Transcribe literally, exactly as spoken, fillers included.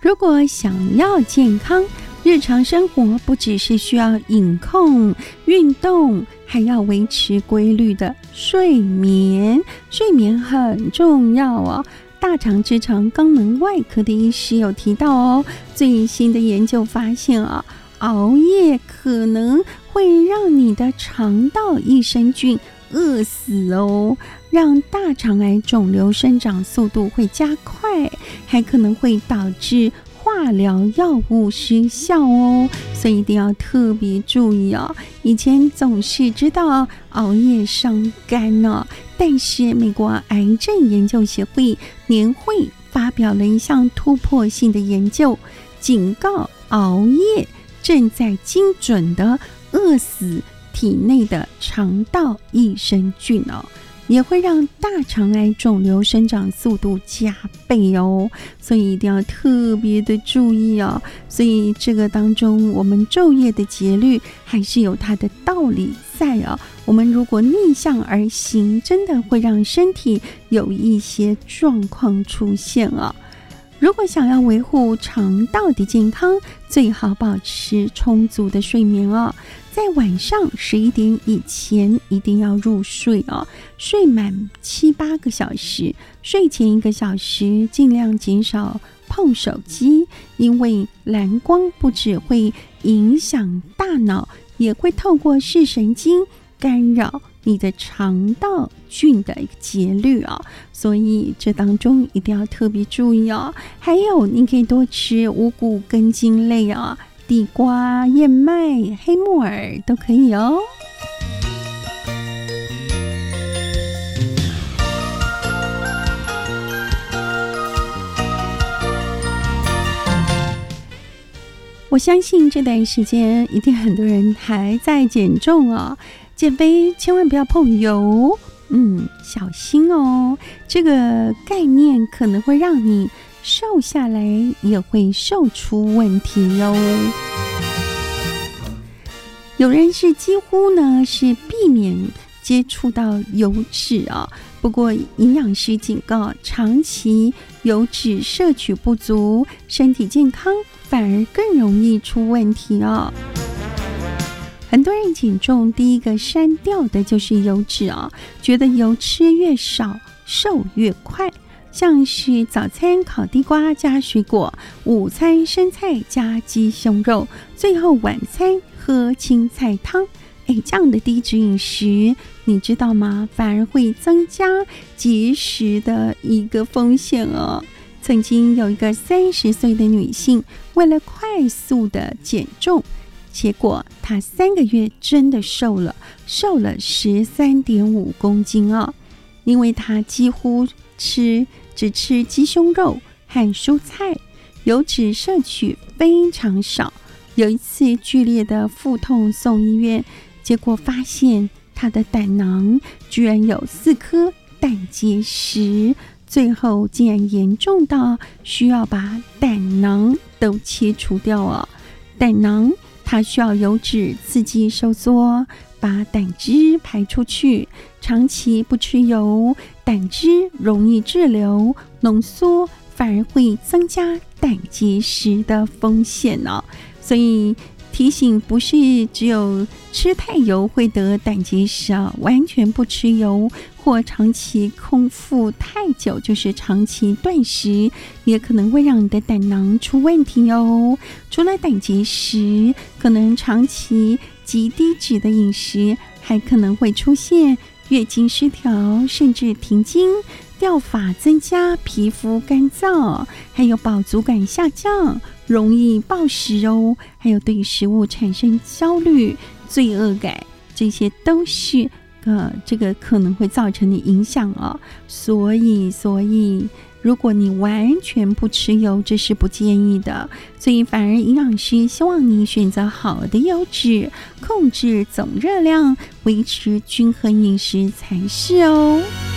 如果想要健康，日常生活不只是需要饮控、运动，还要维持规律的睡眠。睡眠很重要哦。大肠直肠肛门外科的医师有提到哦，最新的研究发现啊，熬夜可能会让你的肠道益生菌饿死哦，让大肠癌肿瘤生长速度会加快，还可能会导致化疗药物失效哦，所以一定要特别注意哦。以前总是知道熬夜伤肝哦，但是美国癌症研究协会年会发表了一项突破性的研究，警告熬夜正在精准的饿死体内的肠道益生菌哦，也会让大肠癌肿瘤生长速度加倍哦，所以一定要特别的注意哦。所以这个当中，我们昼夜的节律还是有它的道理在哦。我们如果逆向而行，真的会让身体有一些状况出现哦。如果想要维护肠道的健康，最好保持充足的睡眠哦。在晚上十一点以前一定要入睡哦，睡满七八个小时，睡前一个小时尽量减少碰手机，因为蓝光不只会影响大脑，也会透过视神经干扰你的肠道菌的一个节律哦，所以这当中一定要特别注意哦。还有，你可以多吃五谷根茎类哦，地瓜、燕麦、黑木耳都可以哦。我相信这段时间一定很多人还在减重哦，减肥千万不要碰油，嗯，小心哦。这个概念可能会让你瘦下来，也会瘦出问题哟。有人是几乎呢是避免接触到油脂啊，不过营养师警告，长期油脂摄取不足，身体健康反而更容易出问题哦。很多人减重第一个删掉的就是油脂啊，觉得油吃越少瘦越快，像是早餐烤地瓜加水果，午餐生菜加鸡胸肉，最后晚餐喝青菜汤。哎，这样的低脂饮食你知道吗？反而会增加节食的一个风险哦。曾经有一个三十岁的女性，为了快速的减重，结果她三个月真的瘦了，瘦了十三点五公斤哦。因为她几乎吃只吃鸡胸肉和蔬菜，油脂摄取非常少。有一次剧烈的腹痛送医院，结果发现她的胆囊居然有四颗胆结石，最后竟然严重到需要把胆囊都切除掉哦。胆囊它需要油脂刺激收缩，把胆汁排出去。长期不吃油，胆汁容易滞留浓缩，反而会增加胆结石的风险哦。所以提醒，不是只有吃太油会得胆结石啊，完全不吃油或长期空腹太久，就是长期断食，也可能会让你的胆囊出问题哦。除了胆结石，可能长期极低脂的饮食，还可能会出现月经失调，甚至停经、掉发增加、皮肤干燥，还有饱足感下降，容易暴食哦，还有对食物产生焦虑、罪恶感，这些都是呃这个可能会造成的影响哦。所以，所以如果你完全不吃油，这是不建议的。所以反而营养师希望你选择好的油脂，控制总热量，维持均衡饮食才是哦。